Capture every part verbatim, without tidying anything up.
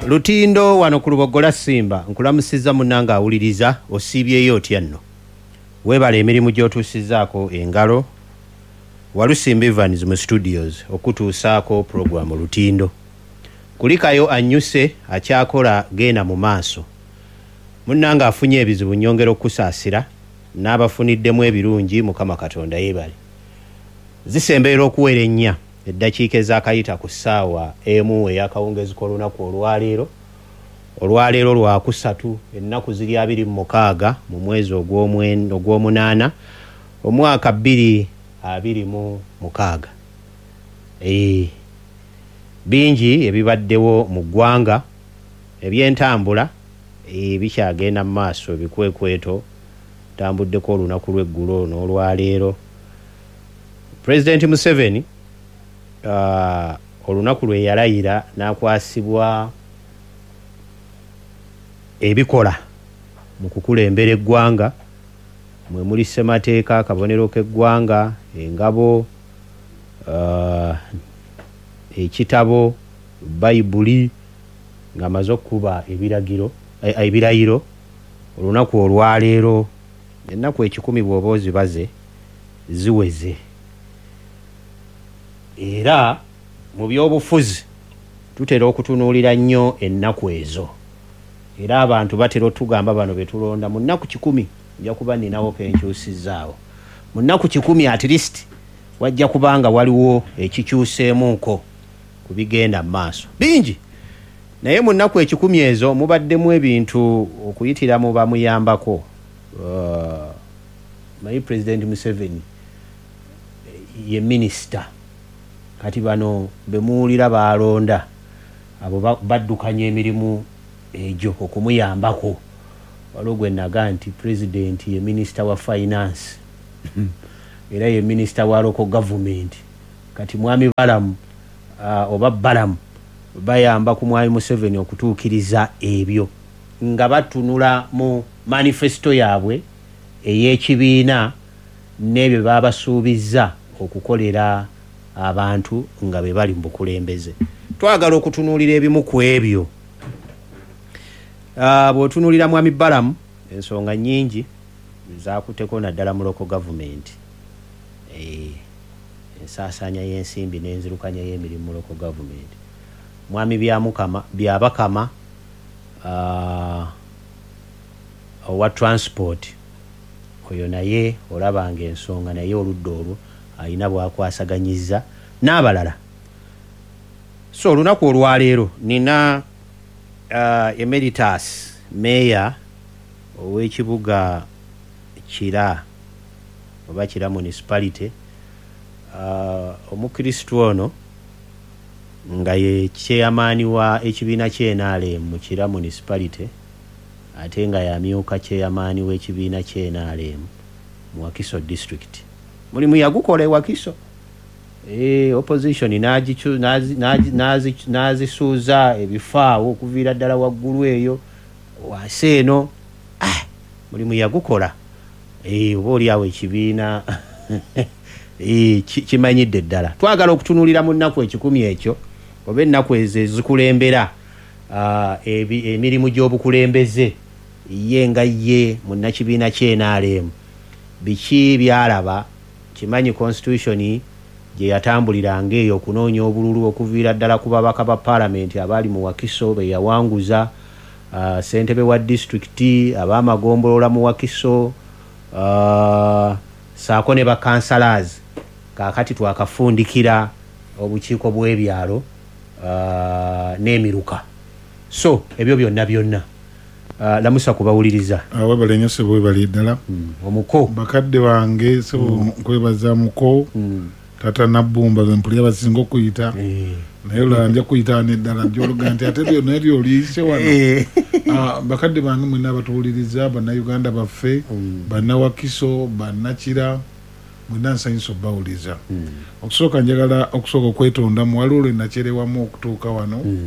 Lutindo wano ku Lubogola Simba nkulamusiza munanga awuliriza osiibyeyo otya nno webala emirimu gy'otuusizaako engalo Walusimba Evans mu studios okutuusaako programu Lutindo kulikayo anyuse akyakola genda mu maaso munanga afunye ebizibu nnyongera okusaasira n'abafuniddemu ebirungi Mukama Katonda yeebale zisembeera okuwera ennya eddakiika ez'akayita ku ssaawa emu ey'akawungeezi k'olunaku olwaleero olwaleero lwa kusatu ennaku ziri abiri mu mukaaga mu mwezi ogw'omunaana omwaka bbiri abiri mu mukaaga. Ee bingi ebibaddewo mu ggwanga eby'entambula bikyagenda mu maaso bikwekweto tambuddeko olunaku lw'eggulo n'olwaleero. President Museveni Uh, olunaku lwe yalayira n'akwasibwa ebikola mu kukulembera eggwanga mwe muli ssemateeka akabonero k'eggwanga engabo uh, ekitabo bayibuli ng'amaze okuba ebiragiro ebirayiro olunaku olwaleero ennaku ekikumi bw'oba ozibaze ziweze. Era mu byobufuzi tutera okutunuulira nnyo ennaku ezo era abantu batera otugamba bano betulonda mu nnaku kikumi nja kuba ninawo kenkyusizaawo mu nnaku kikumi at least wajja kubanga waliwo ekikyuseemuuko ku bigenda mu maaso bingi naye mu nnaku ekikumi ezo mubaddemu ebintu okuyitira mu bamuyambako uh, mayi President Museveni ye minisita kati bano bemuwulira balonda abo baddukanya emirimu egyo okumuyambako waliwo gwe naga nti president ye minister wa finance era ye minister wa local government kati mwami Balamu uh, oba Balamu bayamba ku mwami Museveni okutuukiriza ebyo nga batunula mu manifesto yaabwe ey'ekibiina n'ebyo babasuubizza okukolera abantu nga be bali mu bukulembeze. Twagala okutunuulira ebimu ku ebyo. Uh, bw'otunuulira mwami Balamu ensonga nnyingi zaakuteko naddala mu local government. Eh, ensaasaanya y'ensimbi n'enzirukanya y'emirimu mu local government. Mwami Byamukama Byabakama uh, owa transport oyo naye olabanga ensonga naye oludda olwo alina bwakwasaganyiza n'abalala. So olunaku olwaleero nina uh, emeritus meya ow'ekibuga Kira oba Kira municipality uh, omukristu ono nga ye chairman wa ekibiina ky'N R M mu Kira municipality ate nga yamyuka chairman w'ekibiina ky'N R M mu Wakiso district. Mulimu yagukola Wakiso eh opposition nagichu nazi nazi nazi nazisuuza ebifaawo okuviira ddala waggulu eyo waseeno ah mulimu yagukola eh oba oli awo ekibiina eh kimanyidde ddala. Twagala okutunuulira mu nnaku ekikumi ekyo oba ennaku ezo ezikulembera uh, emirimu gy'obukulembeze ye nga ye mu nnakibiina ky'N R M biki byalaba kimanyi constitution gye yatambuliranga eyo okunoonya obululu okuviira ddala ku babaka ba parliament abali mu Wakiso be yawanguza uh, ssentebe wa district ab'amagombolola mu Wakiso uh, saako ne bakansalazi kaakati twakafundikira obukiiko bw'ebyalo uh, n'emiruka. So ebyo byonna byonna Uh, lamusa kubawuliriza awebale nnyo sebo webali ddala mm. omuko bakadde bange sebo mm. kwebaza muko mm. tata Nabbumba bempulira basinga okuyita eh. naye olala nja kuyita neddala njoluga nti ate byonna ebyo oliise wano eh. uh, bakadde bange mwenna abatuwuliriza bannayuganda baffe mm. bannawakiso bannakira mwenna nsanyusa obbawuliza mm. okusooka njagala okusooka okwetondamu waliwo lwe nacerewamu okutuuka wano mm.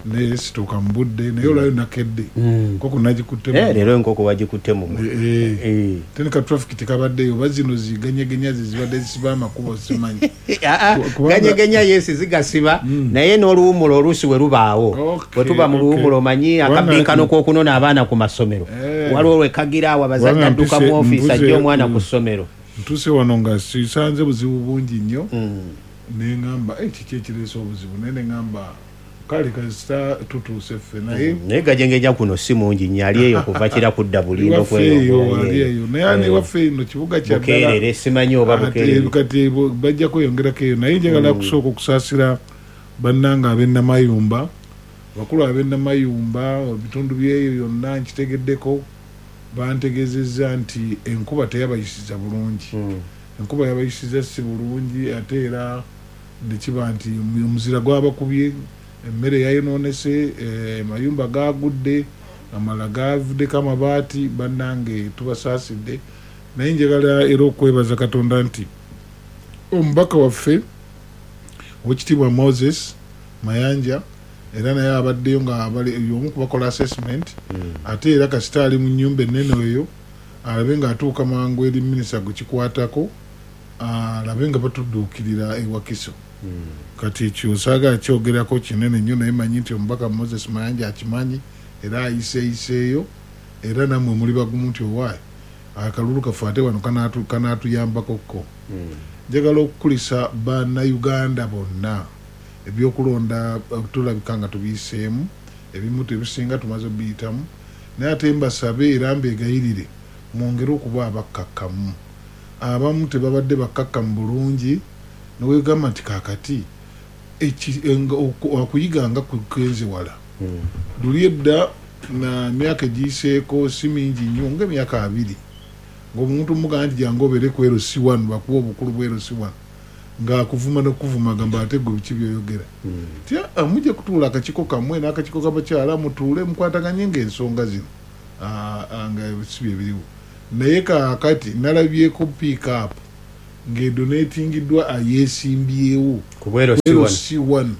naye situuka mu budde naye olayo nakedde nkoko nagikutte leero enkoko wagikutte mu teni ka traffic tekabaddeyo oba zino ziganyegenya zibadde zisiba amakubo simanyi ganyegenya yesi zigasiba naye n'oluwumulo oluusi we lubaawo bwe tuba mu luwumulo omanyi akabinkano k'okunona abaana ku masomero waliwo lwekagira awo abazadde adduka mu ofiisi ajja omwana ku ssomero ntuuse wano nga sisanze buzibu bungi nnyo neŋŋamba kiki ekireesa obuzibu naye neŋŋamba kale kasita tutuuse ffe naye naye gajengenya kuno si mungi nnyo ali eyo kuva kira kudda bulindo kweyo naye ani waffe eno kibuga kyaddala simanyi oba bukeerere kati bajja kweyongerako eyo naye njagala kusooka okusaasira bannanga ab'ennamayumba bakulu ab'ennamayumba ebitundu byeyo yonna nkitegeddeko bantegezezza nti enkuba teyabayisiza bulungi enkuba yabayisiza si bulungi ate era nekiba nti omuzira gwabakubye emmere yayonoonese mayumba gagudde amala gavuddeko amabaati bannange tubasaasidde naye njagala era okwebaza katonda nti omubaka waffe owekitiibwa Moses Mayanja era naye abaddeyo nga omu kubakola assessment ate era kasita ali mu nnyumba ennene eyo alabe ng'atuuka mangu eri minisita gwekikwatako alabe nga batudduukirira ewakiso kati ekyo saagala kyogerako kinene nnyo naye manyi nti omubaka Moses Mayanja akimanyi era ayiseeyiseeyo era nammwe muli bagumu nti owaayi akalulu kaffe ate wano kanaatuyambakokko njagala okukulisa bannayuganda bonna ebyokulonda tulabika nga tubiyiseemu ebimu tebisinga tumaze obiyitamu naye ate mbasabe era mbegayirire mwongere okuba abakkakkamu abamu tebabadde bakkakkamu bulungi newegamba nti kakati okuyiga nga kwenzewala luli edda na myaka egiyiseeko si mingi nnyo ng'emyaka abiri ng'omuntu mugamba nti jangu obeere ku L C one bakuba obukulu bwa L C one ng'akuvuma n'okuvuma gamba ate gwe biki byoyogera tya mujja kutuula akakiko kammwe n'akakiko k'abakyala mutuule mukwataganye ng'ensonga zino nga si bye biriwo naye kaakati nalabyeko pick up ng'edonatingiddwa ayeesimbyewo ku L C one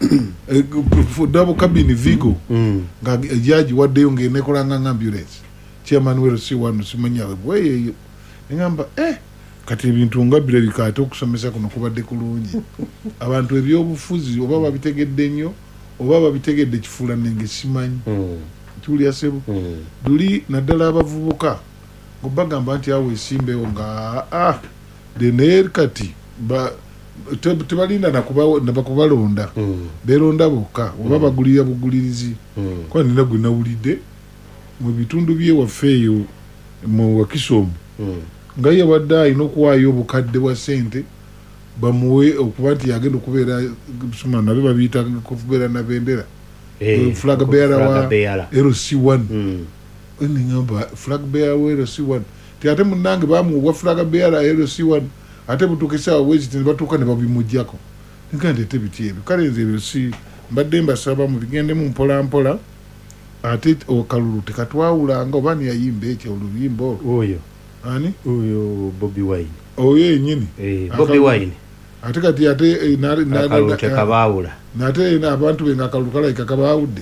double cabin Vigo nga jaji waddeyo ng'enekolanga nga ambulance chairman wa L C one simanya bweyeyo ngamba eh kati ebintu nga birabika ate okusomesa kuno kubadde kulungi abantu ebyobufuzi oba babitegedde nnyo oba babitegedde kifuula nenge simanyi Julia Sebu duli naddala abavubuka ngobagamba nti awo esimbewo nga ah deneer kati ba tebalinda nabakubalonda beronda bokka oba bagulira bugulirizi kwa nina gwe nawulidde mu bitundu byewaffe eyo mu Wakisomo nga ye badde alina okuwaayo obukadde bwa ssente bamuwe okuba nti yagenda okubeera suma nabe babiyita kubeera nabendera flag bearer wa L C one ningamba flag bearer wa L C one ti ate munnange bamuwa flag bearer L C one ate butuukisa wezi ne batuuka ne babimujjako nga ndeete biti ebyo kale nze ebyo si mbadde mbasaba mubigendemu mpola mpola ate okalulu tekatwawulanga oba niyayimba ekyo oluyimba olwo oyo ani oyo Bobi Wine oyo yenyini Bobi Wine ate kati ate akalulu tekabaawula nate abantu benga akalulu kalayika kabaawudde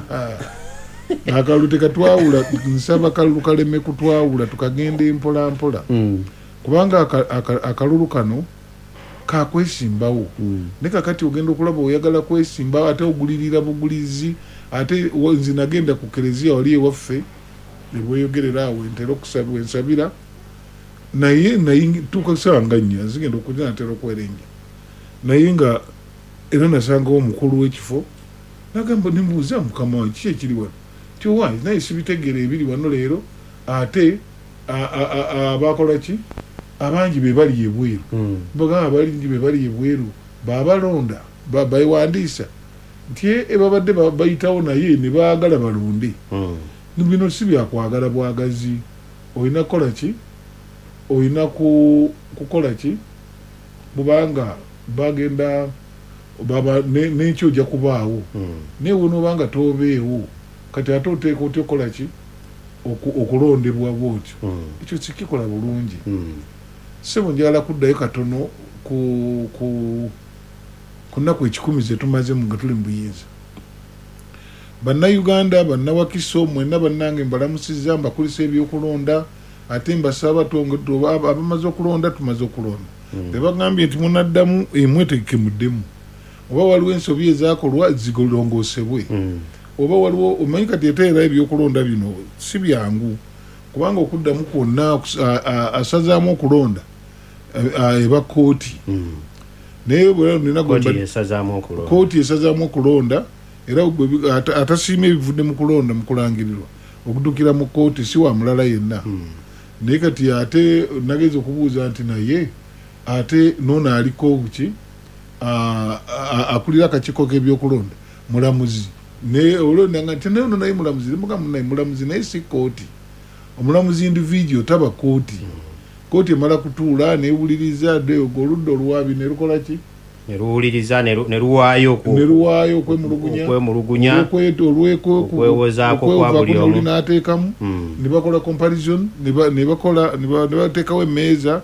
akalulu tekatwawula nsaba kalulu kaleme kutwawula tukagenda empola mpola kubanga akalulu kano kakwesimbawo ne kakati ogenda okulaba oyagala kwesimbawo ate ogulirira bugulizi ate nzi nagenda ku kereziya wali ewaffe nebweyogerera awo ntera okusabwa ensabira naye naye tukasanga nnyo nzigenda okujja natera okwerenga naye nga era nasangawo omukulu w'ekifo nagamba nimubuuza mukama wange kiki ekiri wano tiowa naye sibitegeera ebiri wano leero ate abakola ki abangi be bali ebweru bagamba abalingi be bali ebweru babalonda bawandiisa nti ebabadde bayitawo naye ne baagala balonde bino si byakwagala bwagazi olina kukola ki olina kukola ki bubanga bagenda n'ekyo ojja kubaawo naye wonoobanga tobeewo kati ate oteeka otya okukola ki okulondebwa bwotyo ekyo sikikola bulungi sebo njagala kuddayo katono ku nnaku ekikumi ze tumaze nga tuli mu buyinza bannayuganda bannawakiso mwenna bannange mbalamusizza mbakulisa ebyokulonda ate mbasaba abamaze okulonda tumaze okulonda tebagambye nti munaddamu emwe tekemuddemu oba waliwo ensobi ezakolwa zigolongoosebwe oba waliwo omanyi kati eteera ebyokulonda bino si byangu kubanga okuddamu kwonna asazaamu okulonda eba kooti naye kooti esazaamu okulonda era atasiima ebivudde mu kulonda mu kulangirirwa okuddukira mu kooti si wa mulala yenna naye kati ate nageza okubuuza nti naye ate noono aliko ki akulira akakiiko k'ebyokulonda mulamuzi naye olwonanga nti naye ono naye mulamuzi naye mulamuzi naye si kooti omulamuzi individual taba kooti kooti emala kutuula newuliriza ddeyogo oludda olwabi nerukola ki neruwuliriza neruwaayo neruwaayo okwemulugunya okwewozaako kwa buli omu n'ateekamu ne bakola comparison ne bateekawo emmeeza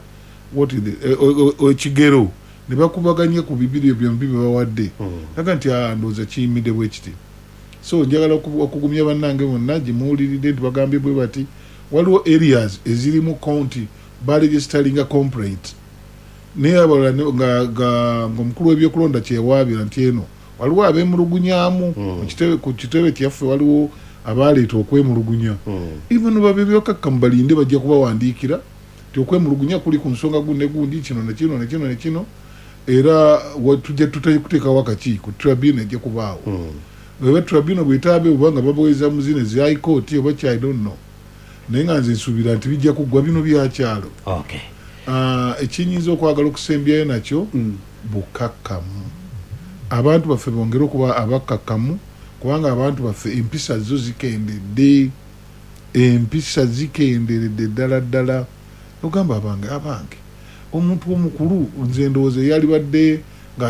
ekigero ne bakubaganya ku bibiri byombi bye bawadde naga nti ndowooza kiyimidde bwe kiti so njagala okugumya bannange bonna gyemuwuliridde nti bagambye bwe bati waliwo areas ezirimu county baregistaringa complaint naye abalala ng'omukulu w'ebyokulonda kyewaabira nti eno waliwo abeemulugunyaamu ku kitebe kyaffe waliwo abaleeta okwemulugunya even babebyokakkamu balinde bajja kubawandiikira ti okwemulugunya kuli ku nsonga gunne gundi kino nekino nekino nekino era tujja tutakuteekawo akakiiko tribunal ejja kubaawo eba tribunal bwetaabe obanga babaweza mu zino ezi high court oba ki I don't know naye nga nze nsuubira nti bijja kuggwa bino byakyalo ekinyinza okwagala okusembyayo nakyo bukakkamu abantu baffe bongere okuba abakakkamu kubanga abantu baffe empisa zo zikendedde empisa zikendedde ddala ddala ogamba abange abange omuntu omukulu nze ndowooza yalibadde nga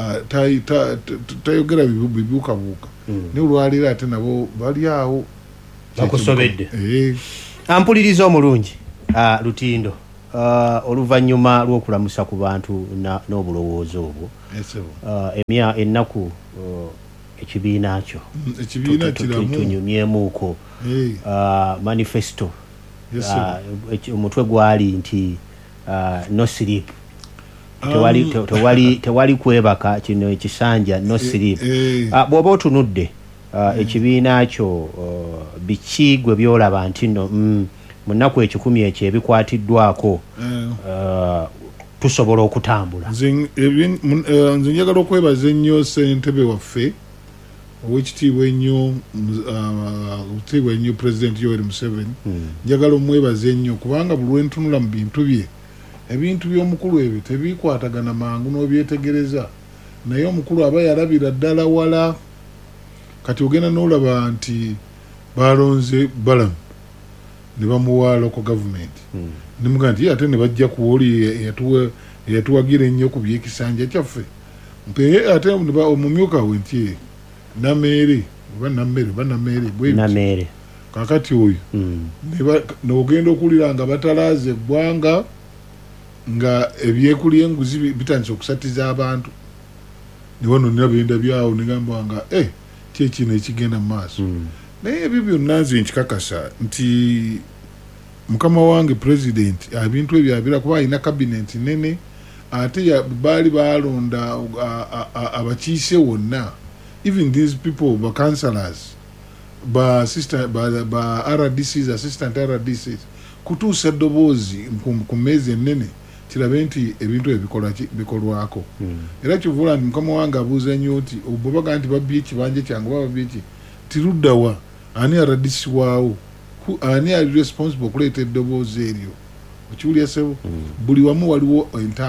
tayogera bibuukabuuka naye olwaleero ate nabo bali awo bakusobedde ampuliriza omulungi Lutindo oluvannyuma lw'okulamusa ku bantu n'obulowoozi obwo emya ennaku ekibiina kyo ekibiina kiramu tunyumyemuuko manifesto omutwe gwali nti no sleep tewali kwebaka kino ekisanja no sleep bw'oba otunudde ekibiina kyo biki gwe byolaba nti no mu nnaku ekikumi ekyo ebikwatiddwako tusobola okutambula nze njagala okwebaza ennyo ssentebe waffe owekitiibwa ennyo ekitiibwa ennyo President Yoweri Museveni njagala omwebaza ennyo kubanga buli lwentunula mu bintu bye ebintu by'omukulu ebyo tebikwatagana mangu n'obyetegereza naye omukulu aba yalabira ddala wala kati ogenda n'olaba nti balonze Balamu ne bamuwa local government nemuga nti ate ne bajja kuwoli eyatuwagira ennyo ku byekisanja kyaffe ate omumyuka we nti Nameere oba Nameere oba Nameere kakati oyo n'ogenda okuwulira nga batalaaza eggwanga nga ebyekulya enguzi bitandise okusatiza abantu ne wano nabenda byawo negamba nga kyekino ekigenda mu maaso naye ebyo byonna nze nkikakasa nti mukama wange president ebintu ebyo abira kuba alina cabinet nene ate baali balonda abakiise wonna even these people ba councillors ba assistant ba, ba R D Cs assistant R D Cs kutuusa eddoboozi ku mmeezi ennene kirabe nti ebintu ebikola bikolwako era kivula nti mukama wange abuuza nnyo nti obabaga nti babbye ekibanja kyange oba babbye ki tiruddawa ani R D C waawo ani ali responsible okuleeta eddoboozi eryo okiwulya sebo buli wamu waliwo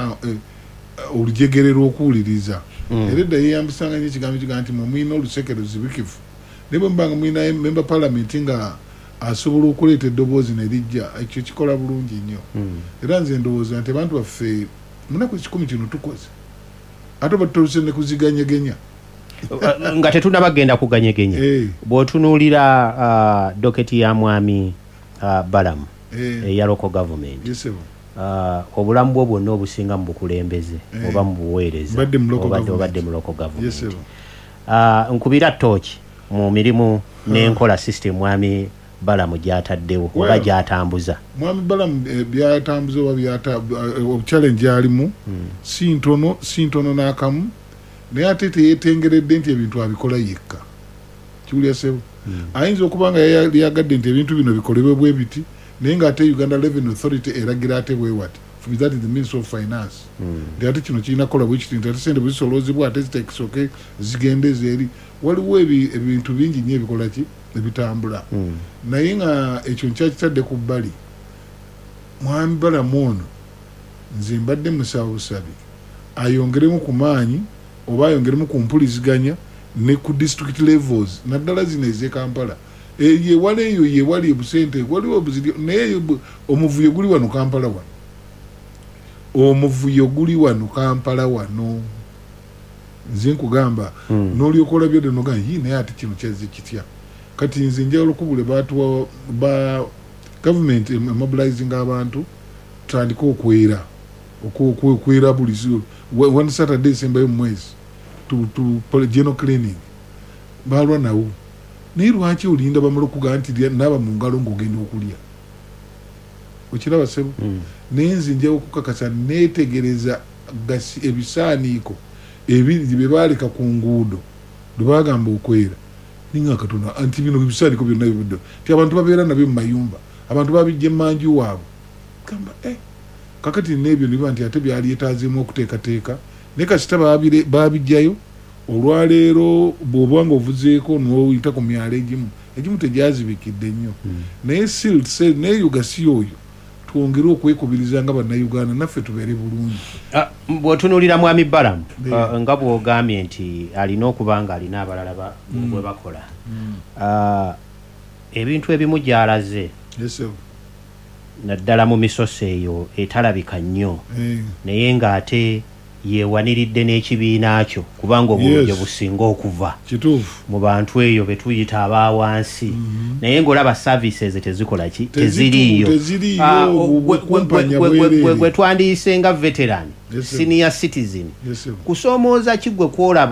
olujegere lw'okuwuliriza era edda yeeyambisanga nyo ekigambo kiga nti mwemulina olusekere luzibikivu naye bwe mubanga mulina memba palamenti nga asobola okuleeta eddoboozi nerijja ekyo kikola bulungi nnyo era nze ndowooza nti abantu baffe munaku ekikumi kino tukoze ate oba tutoluse ne kuziganyegenya nga tetunabagenda kuganyegenya bw'otunuulira doketi ya mwami Balamu eya local government obulamu bwo bwonna obusinga mu bukulembeze oba mu buweereza obadde mu local government nkubira ttooki mu mirimu n'enkola system mwami Balamu gyataddewo oba gyatambuza. Mwami Balamu byatambuza oba byata challenge alimu si ntono si ntono n'akamu naye ate teyeetengeredde nti ebintu abikola yekka. Kiwulira sebo ayinza okuba nga yagadde nti ebintu bino bikolebwe bwe biti naye ng'ate Uganda Revenue Authority eragira ate bwe wati. That is the Ministry of Finance. Nti ate kino kirina kola bwe kiti nti ate sente bwe zisolozebwa ate zitekisoke zigende zeeri. Waliwo ebintu bingi nnyo ebikola ki ebitambula. Naye nga ekyo nkyakitadde ku bbali. Mwami Balamu ono nze mbadde musaba busabi ayongeremu ku maanyi oba ayongeremu ku mpuliziganya ne ku district levels naddala zino ez'e Kampala. Ye wali eyo ye wali ebusente waliwo obuziri naye omuvuyo guli wano Kampala wano. Omuvuyo guli wano Kampala wano. Nze nkugamba n'olyoka olabye ddala n'ogamba yii naye ate kino kyazze kitya. Kati nze njagala okubula baatuwa ba government mobilizing abantu tutandika okwera okwera buli one Saturday esembayo mu mwezi to to general cleaning balwa nawo. Naye lwaki olinda bamala okugamba nti naaba mu ngalo ng'ogenda okulya? Okiraba sebo naye nze njagala okukakasa neetegereza ebisaaniiko ebiri bye baaleka ku nguudo lwe baagamba okwera ninga Katonda anti bino bisaaniiko byonna bibudde ti abantu babeera nabyo mu mayumba abantu babijja emanju waabwe gamba eh kakati n'ebyo niba nti ate byali yetaazeemu okuteekateeka naye kasita baabijjayo olwaleero bw'oba nga ovuzeeko n'oyita ku myalo egimu egimu tegyazibikidde nnyo naye silt sel naye yugasi oyo twongere okwekubiriza nga bannayuganda naffe tubeere bulungi. Bw'otunuulira mwami Balamu nga bw'ogambye nti alina okuba nga alina abalala bwe bakola ebintu ebimu gy'alaze naddala mu misoso eyo etalabika nnyo naye ng'ate yeewaniridde n'ekibiina kyo kubanga obulungi businga okuva mu bantu eyo be tuyita abaawansi naye ng'olaba services tezikola ki teziriiyo gwe twandiyise nga veteran senior citizen kusoomooza ki gwe kwolaba